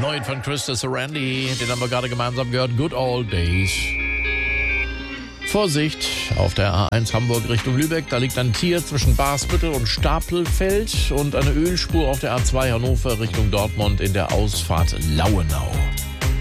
Neu von Krista Sarandi, den haben wir gerade gemeinsam gehört, Good Old Days. Vorsicht, auf der A1 Hamburg Richtung Lübeck, da liegt ein Tier zwischen Basbüttel und Stapelfeld und eine Ölspur auf der A2 Hannover Richtung Dortmund in der Ausfahrt Lauenau.